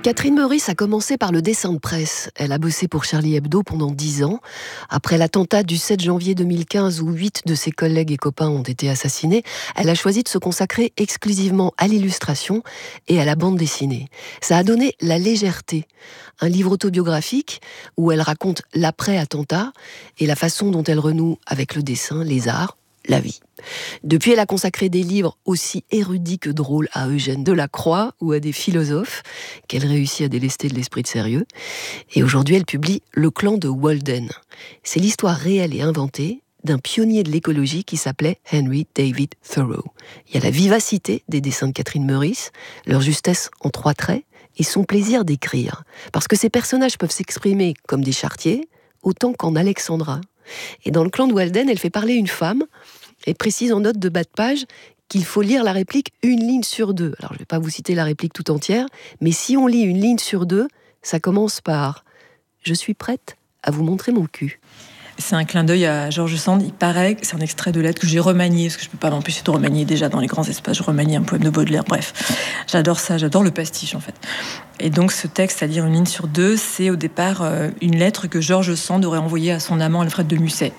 Catherine Meurice a commencé par le dessin de presse. Elle a bossé pour Charlie Hebdo pendant 10 ans. Après l'attentat du 7 janvier 2015 où 8 de ses collègues et copains ont été assassinés, elle a choisi de se consacrer exclusivement à l'illustration et à la bande dessinée. Ça a donné La Légèreté, un livre autobiographique où elle raconte l'après-attentat et la façon dont elle renoue avec le dessin, les arts, la vie. Depuis, elle a consacré des livres aussi érudits que drôles à Eugène Delacroix ou à des philosophes qu'elle réussit à délester de l'esprit de sérieux. Et aujourd'hui, elle publie Le clan de Walden. C'est l'histoire réelle et inventée d'un pionnier de l'écologie qui s'appelait Henry David Thoreau. Il y a la vivacité des dessins de Catherine Meurice, leur justesse en 3 traits et son plaisir d'écrire. Parce que ces personnages peuvent s'exprimer comme des charretiers, autant qu'en Alexandra. Et dans Le clan de Walden, elle fait parler une femme et précise en note de bas de page qu'il faut lire la réplique 1 ligne sur 2. Alors, je ne vais pas vous citer la réplique tout entière, mais si on lit 1 ligne sur 2, ça commence par « Je suis prête à vous montrer mon cul ». C'est un clin d'œil à George Sand. Il paraît que c'est un extrait de lettre que j'ai remanié, parce que je ne peux pas m'empêcher de remanier déjà dans les grands espaces. Je remanie un poème de Baudelaire. Bref, j'adore ça, j'adore le pastiche en fait. Et donc ce texte, à lire 1 ligne sur 2, c'est au départ une lettre que George Sand aurait envoyée à son amant Alfred de Musset.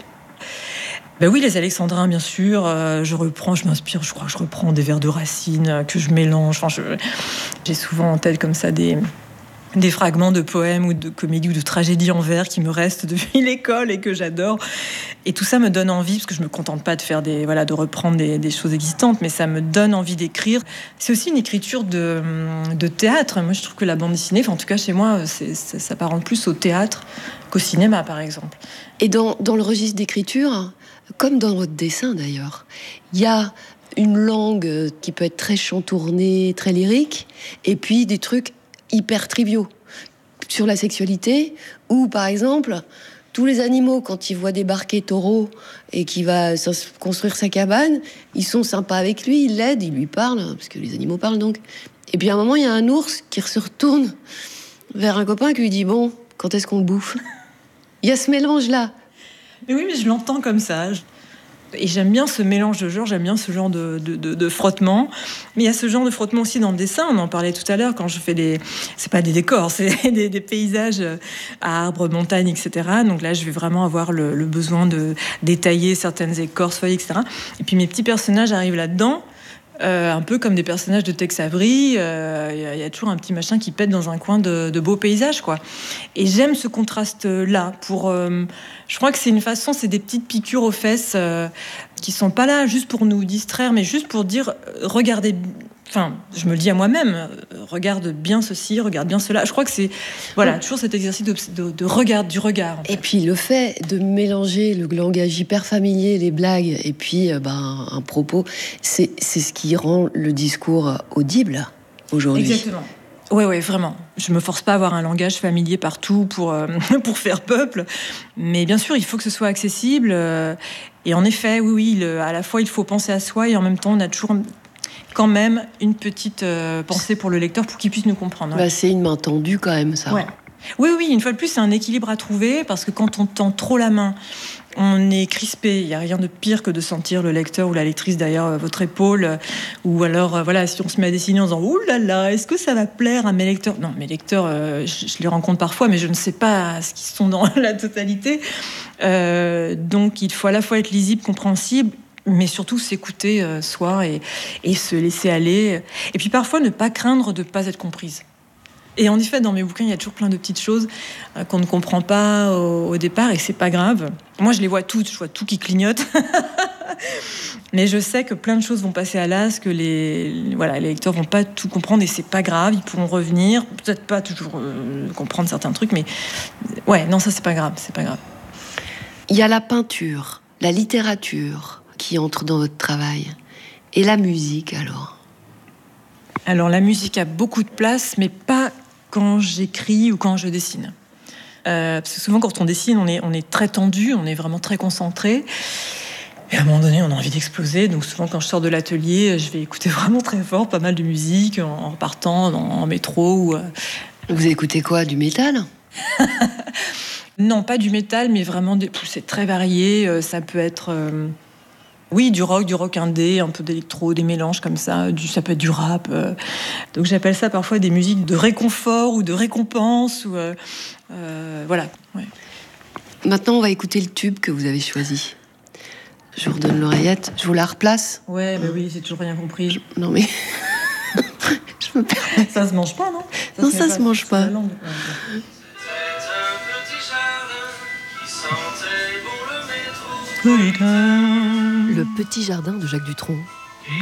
Ben oui, les alexandrins, bien sûr. Je m'inspire, je crois que je reprends des vers de Racine que je mélange. Enfin, j'ai souvent en tête comme ça des fragments de poèmes ou de comédies ou de tragédies en vers qui me restent depuis l'école et que j'adore. Et tout ça me donne envie, parce que je me contente pas de faire de reprendre des choses existantes, mais ça me donne envie d'écrire. C'est aussi une écriture de théâtre. Moi, je trouve que la bande dessinée, enfin, en tout cas chez moi, ça s'apparente plus au théâtre qu'au cinéma, par exemple. Et dans le registre d'écriture, comme dans votre dessin d'ailleurs, il y a une langue qui peut être très chantournée, très lyrique, et puis des trucs hyper triviaux sur la sexualité, où par exemple tous les animaux, quand ils voient débarquer Taureau et qu'il va construire sa cabane, ils sont sympas avec lui, ils l'aident, ils lui parlent, parce que les animaux parlent donc. Et puis à un moment, il y a un ours qui se retourne vers un copain qui lui dit « Bon, quand est-ce qu'on le bouffe ?» Il y a ce mélange-là. Mais oui, mais je l'entends comme ça. Et j'aime bien ce mélange de genres, j'aime bien ce genre de frottement. Mais il y a ce genre de frottement aussi dans le dessin. On en parlait tout à l'heure quand je fais c'est pas des décors, c'est des paysages, arbres, montagnes, etc. Donc là, je vais vraiment avoir le besoin de détailler certaines écorces, feuilles, etc. Et puis mes petits personnages arrivent là-dedans. Un peu comme des personnages de Tex Avery, il y a toujours un petit machin qui pète dans un coin de beaux paysages, quoi. Et j'aime ce contraste-là. Je crois que c'est une façon, c'est des petites piqûres aux fesses qui sont pas là juste pour nous distraire, mais juste pour dire regardez. Enfin, je me le dis à moi-même, regarde bien ceci, regarde bien cela. Je crois que c'est toujours cet exercice de regard, du regard. En fait. Et puis le fait de mélanger le langage hyper familier, les blagues, et puis un propos, c'est ce qui rend le discours audible aujourd'hui. Exactement. Oui, vraiment. Je me force pas à avoir un langage familier partout pour faire peuple. Mais bien sûr, il faut que ce soit accessible. Et en effet, oui, à la fois, il faut penser à soi et en même temps, on a toujours quand même une petite pensée pour le lecteur pour qu'il puisse nous comprendre. Ouais. C'est une main tendue quand même, ça. Ouais. Oui, une fois de plus, c'est un équilibre à trouver parce que quand on tend trop la main, on est crispé. Il n'y a rien de pire que de sentir le lecteur ou la lectrice derrière votre épaule. Ou alors, si on se met à dessiner en disant « Ouh là là, est-ce que ça va plaire à mes lecteurs ?» Non, mes lecteurs, je les rencontre parfois, mais je ne sais pas ce qu'ils sont dans la totalité. Donc, il faut à la fois être lisible, compréhensible, mais surtout s'écouter soi et se laisser aller. Et puis parfois, ne pas craindre de ne pas être comprise. Et en effet, dans mes bouquins, il y a toujours plein de petites choses qu'on ne comprend pas au départ, et c'est pas grave. Moi, je les vois toutes, je vois tout qui clignote. Mais je sais que plein de choses vont passer à l'as, que les lecteurs vont pas tout comprendre, et c'est pas grave, ils pourront revenir, peut-être pas toujours comprendre certains trucs, mais ça c'est pas grave. Il y a la peinture, la littérature qui entre dans votre travail, et la musique alors la musique a beaucoup de place, mais pas quand j'écris ou quand je dessine. Parce que souvent, quand on dessine, on est très tendu, on est vraiment très concentré. Et à un moment donné, on a envie d'exploser. Donc souvent, quand je sors de l'atelier, je vais écouter vraiment très fort, pas mal de musique, en repartant en métro. Vous écoutez quoi, du métal ? Non, pas du métal, mais vraiment, c'est très varié. Ça peut être... Oui, du rock indé, un peu d'électro, des mélanges comme ça, ça peut être du rap. Donc j'appelle ça parfois des musiques de réconfort ou de récompense. Voilà. Ouais. Maintenant, on va écouter le tube que vous avez choisi. Je vous redonne l'oreillette. Je vous la replace. Ouais, bah oui, j'ai toujours rien compris. Non mais... je me permets. Ça se mange pas, non? Non, ça se mange pas. Le petit jardin de Jacques Dutronc.